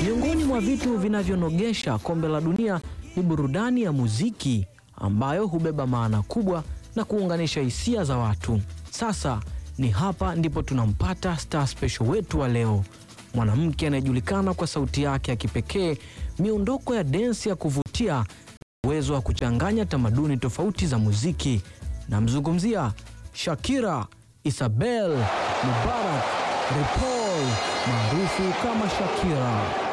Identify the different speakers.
Speaker 1: Miongoni mwa vitu vinavyonogesha kombe la dunia ni burudani ya muziki ambayo hubeba maana kubwa na kuunganisha hisia za watu. Sasa ni hapa ndipo tunampata star special wetu wa leo, mwanamke anayejulikana kwa sauti yake ya kipekee, miondoko ya dance ya kuvutia, uwezo wa kuchanganya tamaduni tofauti za muziki. Namzungumzia Shakira Isabel Mubarak Ripoll, maarufu kama Shakira.